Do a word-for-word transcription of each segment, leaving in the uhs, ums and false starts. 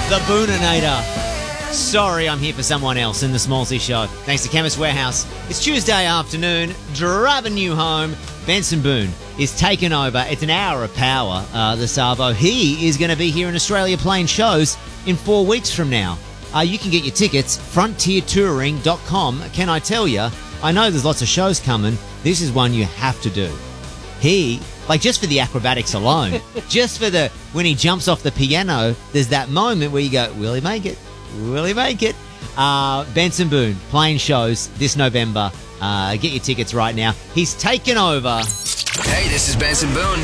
The Booninator. Sorry, I'm here for someone else in the Smallsy Show. Thanks to Chemist Warehouse. It's Tuesday afternoon, driving you home. Benson Boone is taking over. It's an hour of power, uh, the Savo. He is going to be here in Australia playing shows in four weeks from now. Uh, you can get your tickets, frontier touring dot com. Can I tell you, I know there's lots of shows coming. This is one you have to do. He, like just for the acrobatics alone, just for the, when he jumps off the piano, there's that moment where you go, will he make it? Will he make it? Uh, Benson Boone playing shows this November. Uh, get your tickets right now. He's taken over. Hey, this is Benson Boone.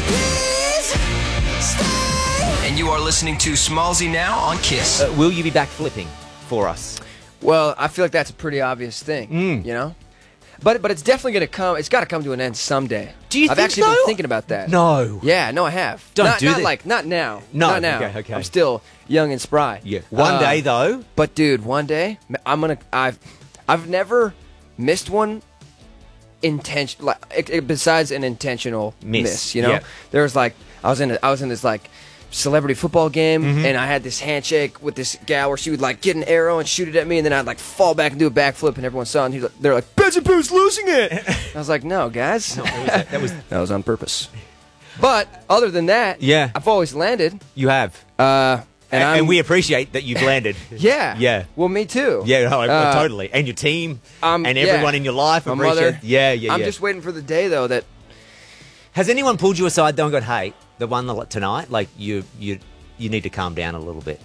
And you are listening to Smallsy Now on Kiss. Uh, will you be back flipping for us? Well, I feel like that's a pretty obvious thing, Mm. you know? But but it's definitely going to come, it's got to come to an end someday. Do you I've think actually so? been thinking about that. No. Yeah, no, I have. Don't not, do not that. like, not now. No, Not now. okay, okay. I'm still young and spry. Yeah. One Uh, day, though. But dude, one day, I'm going to, I've, I've never missed one intention, like, it, it- besides an intentional Miss. miss, you know? Yeah. There was like, I was in, a, I was in this like, celebrity football game, Mm-hmm. and I had this handshake with this gal where she would like get an arrow and shoot it at me, and then I'd like fall back and do a backflip, and everyone saw it, and he's like, they're like, Benson Boone's losing it. I was like, no, guys, No, that was- that was- that was on purpose. But other than that, Yeah. I've always landed, You have. uh, and, And, I'm, and we appreciate that you've landed. yeah, Yeah. Well, me too. Yeah, no, Uh, totally. And your team um, and yeah. everyone in your life. My appreciate- mother. Yeah, yeah, I'm yeah. just waiting for the day though that Has anyone pulled you aside though and gone, hey, the one that- tonight, like you, you, you need to calm down a little bit?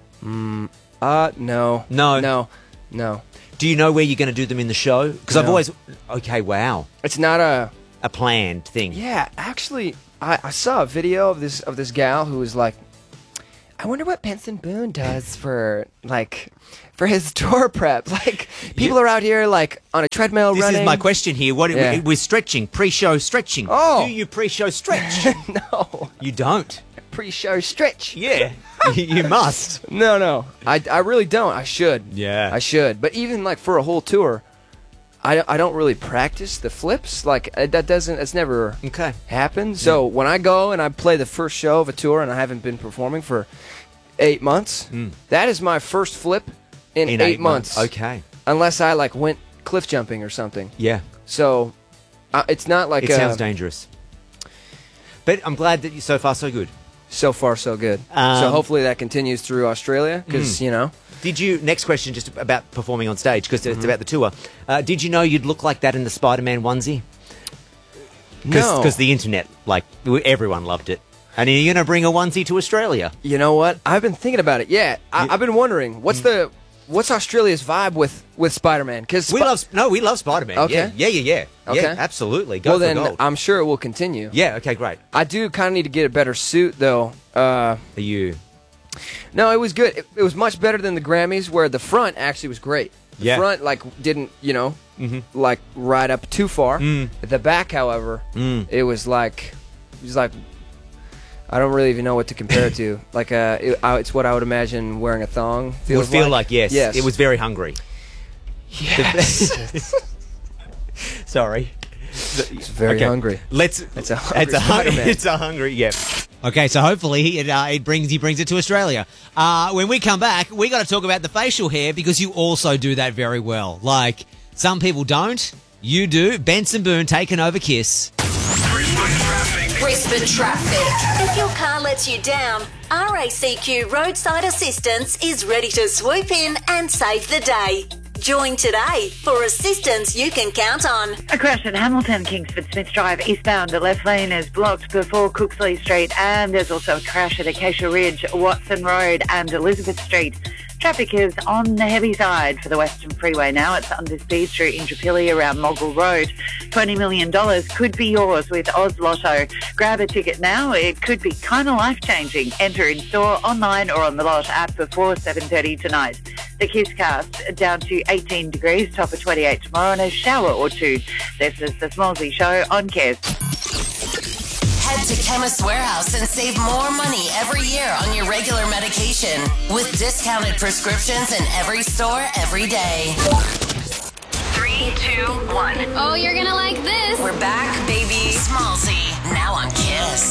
uh no, No. no, no. Do you know where you're going to do them in the show? Because I've No. always, okay, wow, It's not a. a planned thing. Yeah, actually, I, I saw a video of this of this gal who was like, I wonder what Benson Boone does for like for his tour prep. Like people are out here like on a treadmill This running. is my question here. What Yeah. we're stretching, pre-show stretching. Oh. Do you pre-show stretch? No, You don't. pre-show stretch. Yeah, you you must. No, no, I, I really don't. I should. Yeah. I should. But even like for a whole tour, I, I don't really practice the flips. Like uh, that doesn't. It's never Okay. happened. So when I go and I play the first show of a tour and I haven't been performing for eight months, that is my first flip in, In eight, months. Okay. Unless I like went cliff jumping or something. Yeah. So uh, it's not like It uh, sounds dangerous. But I'm glad that you so far so good. so far so good. Um, so hopefully that continues through Australia because you know. Did you, next question just about performing on stage, because Mm-hmm. it's about the tour. Uh, did you know you'd look like that in the Spider-Man onesie? No. Because the internet, like, everyone loved it. And are you going to bring a onesie to Australia? You know what? I've been thinking about it. Yeah, I, I've been wondering what's the what's Australia's vibe with with Spider-Man? Because We love, no, we love Spider-Man. Okay. Yeah, yeah, yeah. yeah. Okay. Yeah, absolutely. Go well, for then gold. I'm sure it will continue. yeah, okay, great. I do kind of need to get a better suit though. Uh, Are you... no, it was good. It, it was much better than the Grammys, where the front actually was great. The Yeah. front like didn't you know like ride up too far. Mm. The back, however, Mm. it was like it was like. I don't really even know what to compare it to. Like, uh, it, I, it's what I would imagine wearing a thong It feels would feel like, yes, Yes. it was very hungry. Yes. Sorry. It's very Okay. hungry. Let's. It's a hungry It's a, hun- Spider-Man. it's a hungry. Yeah. Okay, so hopefully it, uh, it brings he brings it to Australia. Uh, when we come back, we got to talk about the facial hair because you also do that very well. Like some people don't, you do. Benson Boone taking over Kiss. Brisbane traffic. If your car lets you down, R A C Q Roadside Assistance is ready to swoop in and save the day. Join today for assistance you can count on. A crash at Hamilton, Kingsford Smith Drive eastbound. The left lane is blocked before Cooksley Street, and there's also a crash at Acacia Ridge, Watson Road and Elizabeth Street. Traffic is on the heavy side for the Western Freeway now. It's under speed through Intrapilli around Mogul Road. twenty million dollars could be yours with Oz Lotto. Grab a ticket now. It could be kind of life-changing. Enter in store, online or on the Lot app before seven thirty tonight. The Kisscast down to eighteen degrees, top of twenty-eight tomorrow, and a shower or two. This is the Smallsy Show on Kiss. Head to Chemist Warehouse and save more money every year on your regular medication with discounted prescriptions in every store every day. Three, two, one. Oh, you're gonna like this. We're back, baby. Smallsy